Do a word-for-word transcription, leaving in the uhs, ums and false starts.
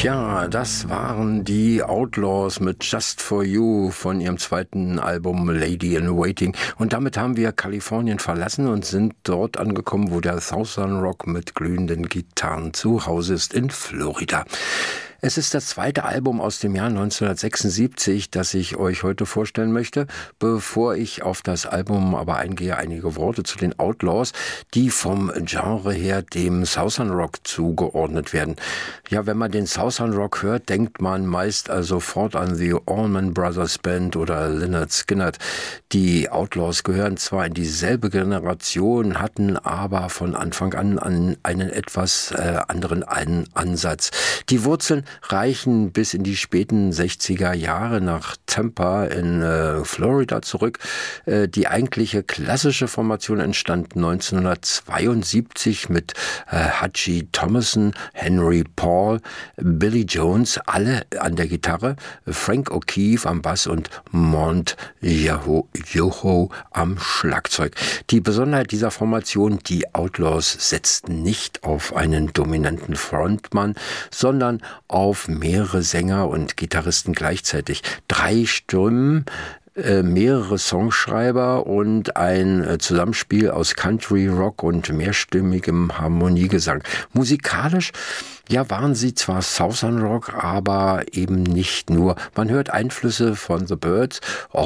Ja, das waren die Outlaws mit Just For You von ihrem zweiten Album Lady in Waiting. Und damit haben wir Kalifornien verlassen und sind dort angekommen, wo der Southern Rock mit glühenden Gitarren zu Hause ist, in Florida. Es ist das zweite Album aus dem Jahr neunzehnhundertsechsundsiebzig, das ich euch heute vorstellen möchte. Bevor ich auf das Album aber eingehe, einige Worte zu den Outlaws, die vom Genre her dem Southern Rock zugeordnet werden. Ja, wenn man den Southern Rock hört, denkt man meist also sofort an die Allman Brothers Band oder Lynyrd Skynyrd. Die Outlaws gehören zwar in dieselbe Generation, hatten aber von Anfang an einen etwas äh, anderen Ansatz. Die Wurzeln reichen bis in die späten sechziger Jahre nach Tampa in äh, Florida zurück. Äh, die eigentliche klassische Formation entstand neunzehnhundertzweiundsiebzig mit äh, Hutchie Thomason, Henry Paul, Billy Jones, alle an der Gitarre, Frank O'Keefe am Bass und Mont Yoho, Yoho am Schlagzeug. Die Besonderheit dieser Formation, die Outlaws setzten nicht auf einen dominanten Frontmann, sondern auf mehrere Sänger und Gitarristen gleichzeitig. Drei Stimmen, äh, mehrere Songschreiber und ein äh, Zusammenspiel aus Country, Rock und mehrstimmigem Harmoniegesang. Musikalisch, ja, waren sie zwar Southern Rock, aber eben nicht nur. Man hört Einflüsse von The Byrds,